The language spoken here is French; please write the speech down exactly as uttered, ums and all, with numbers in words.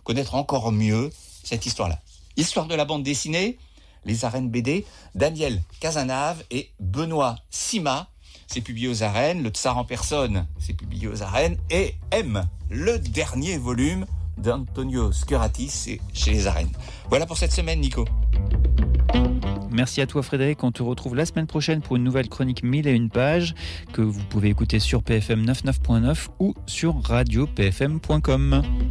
connaître encore mieux cette histoire-là. Histoire de la bande dessinée, les arènes B D, Daniel Cazenave et Benoît Sima. C'est publié aux arènes. Le Tsar en personne, c'est publié aux arènes. Et M, le dernier volume d'Antonio Scurati, c'est chez les arènes. Voilà pour cette semaine, Nico. Merci à toi Frédéric, on te retrouve la semaine prochaine pour une nouvelle chronique mille et une pages que vous pouvez écouter sur P F M quatre-vingt-dix-neuf point neuf ou sur radio p f m point com.